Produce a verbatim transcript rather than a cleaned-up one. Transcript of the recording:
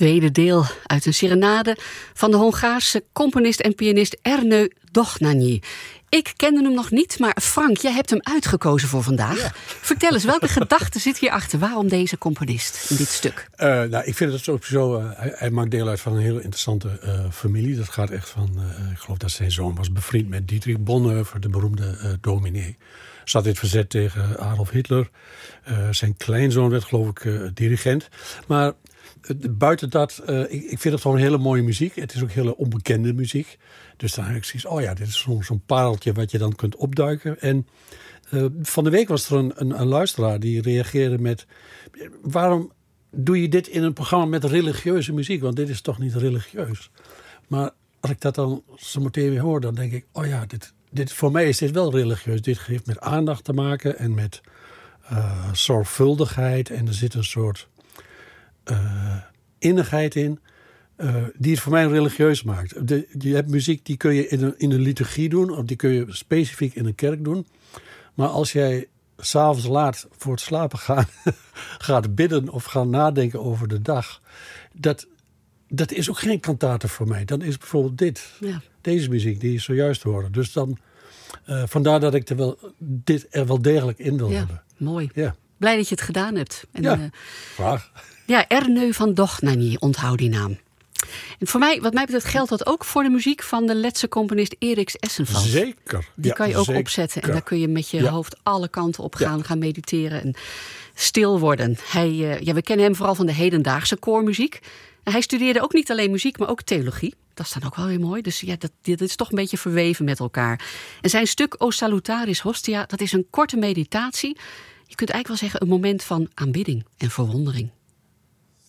tweede deel uit een serenade van de Hongaarse componist en pianist Ernő Dohnányi. Ik kende hem nog niet, maar Frank, jij hebt hem uitgekozen voor vandaag. Ja. Vertel eens, welke gedachte zit hierachter? Waarom deze componist in dit stuk? Uh, nou, ik vind het sowieso, uh, hij, hij maakt deel uit van een hele interessante uh, familie. Dat gaat echt van, uh, ik geloof dat zijn zoon was bevriend met Dietrich Bonhoeffer, de beroemde uh, dominee. Zat in het verzet tegen Adolf Hitler. Uh, zijn kleinzoon werd geloof ik uh, dirigent. Maar uh, buiten dat, uh, ik, ik vind het gewoon hele mooie muziek. Het is ook hele onbekende muziek. Dus dan heb ik zoiets, oh ja, dit is zo'n, zo'n pareltje wat je dan kunt opduiken. En uh, van de week was er een, een, een luisteraar die reageerde met, waarom doe je dit in een programma met religieuze muziek? Want dit is toch niet religieus. Maar als ik dat dan zo meteen weer hoor, dan denk ik, oh ja, dit, dit, voor mij is dit wel religieus. Dit heeft met aandacht te maken en met uh, zorgvuldigheid. En er zit een soort uh, innigheid in. Uh, die het voor mij religieus maakt. De, je hebt muziek die kun je in een, in een liturgie doen. Of die kun je specifiek in een kerk doen. Maar als jij 's avonds laat voor het slapen gaan gaat bidden of gaan nadenken over de dag. Dat, dat is ook geen kantate voor mij. Dan is bijvoorbeeld dit. Ja. Deze muziek die je zojuist hoorde. Dus dan, uh, vandaar dat ik er wel, dit er wel degelijk in wil ja, hebben. Mooi. Ja. Blij dat je het gedaan hebt. En, ja, uh, graag. Ja, Ernő van Dohnányi, onthoud die naam. En voor mij, wat mij betreft, geldt dat ook voor de muziek van de Letse componist Eriks Essenveld. Zeker. Die ja, kan je ook zeker. opzetten. En daar kun je met je ja. hoofd alle kanten op gaan, ja. gaan mediteren en stil worden. Hij, uh, ja, we kennen hem vooral van de hedendaagse koormuziek. En hij studeerde ook niet alleen muziek, maar ook theologie. Dat is dan ook wel weer mooi. Dus ja, dat, dat is toch een beetje verweven met elkaar. En zijn stuk O Salutaris Hostia, dat is een korte meditatie. Je kunt eigenlijk wel zeggen een moment van aanbidding en verwondering.